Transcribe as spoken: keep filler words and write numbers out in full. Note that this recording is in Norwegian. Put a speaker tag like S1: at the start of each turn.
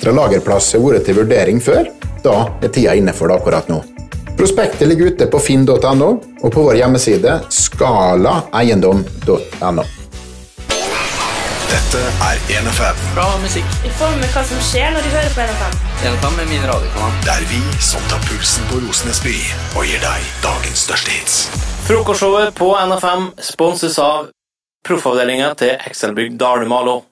S1: ekstra lagerplass har vært til vurdering før, da er tida inne for det akkurat nå. Prospektet ligger ute på finn punktum no og på vår hjemmeside skala eiendom punktum no.
S2: Dette er en F M.
S3: Bra musikk.
S4: Vi får med hva som skjer når de hører på en F M.
S3: en F M er min radiokanal.
S2: Det er vi som tar pulsen på Rosenesby og gir deg dagens største hits.
S5: Frokostshowet på N F M sponses av proffavdelingen til Excelbygg Dalumalo.